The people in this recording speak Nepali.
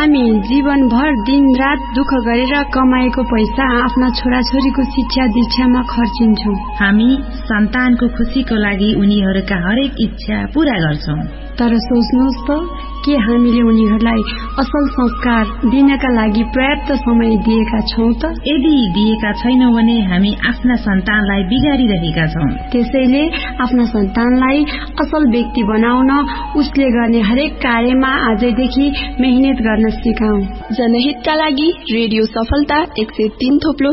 हामी जीवनभर दिनरात दुःख गरेर कमाएको पैसा आफ्ना छोराछोरीको शिक्षा दीक्षामा खर्चिन्छौं। हामी सन्तानको खुशीको लागि उनीहरूका हरेक इच्छा पूरा गर्छौं। तर सोच्नुहोस् त, के हामीले उनीहरूलाई असल संस्कार दिनका लागि पर्याप्त समय दिएका छौं त? यदि दिएका छैनौं भने हामी आफ्ना सन्तानलाई बिगारिरहेका छौं। त्यसैले आफ्ना सन्तानलाई असल व्यक्ति बनाउन उसले गर्ने हरेक कार्यमा आजैदेखि मेहनत गर्न सिकाऊ। जनहितका लागि रेडियो सफलता 103.4